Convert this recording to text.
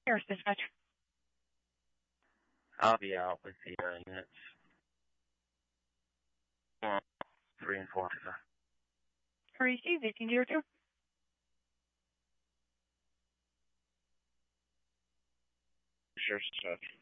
Here's dispatch. I'll be out with the units. 3 and 4. Received 1802. Sure, dispatch.